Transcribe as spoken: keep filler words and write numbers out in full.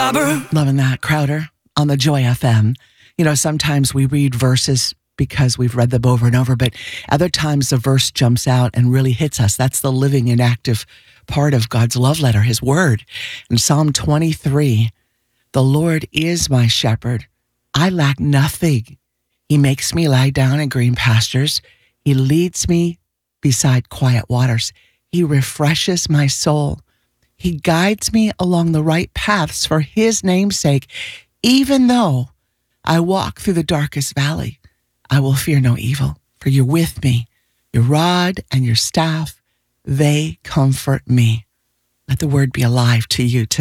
Loving that, Crowder, on the Joy F M. You know, sometimes we read verses because we've read them over and over, but other times a verse jumps out and really hits us. That's the living and active part of God's love letter, his word. In Psalm twenty-three, the Lord is my shepherd. I lack nothing. He makes me lie down in green pastures. He leads me beside quiet waters. He refreshes my soul. He guides me along the right paths for his name's sake. Even though I walk through the darkest valley, I will fear no evil, for you're with me. Your rod and your staff, they comfort me. Let the word be alive to you tonight.